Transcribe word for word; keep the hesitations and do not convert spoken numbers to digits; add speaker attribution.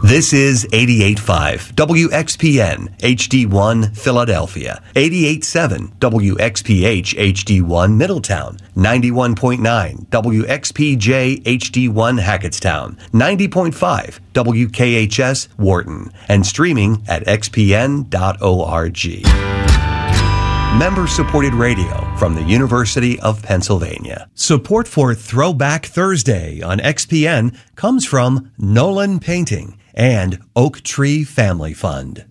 Speaker 1: This is eighty-eight point five W X P N H D one Philadelphia, eighty-eight point seven W X P H H D one Middletown, ninety-one point nine W X P J H D one Hackettstown, ninety point five W K H S Wharton, and streaming at x p n dot org. Member-supported radio from the University of Pennsylvania. Support for Throwback Thursday on X P N comes from Nolan Painting and Oak Tree Family Fund.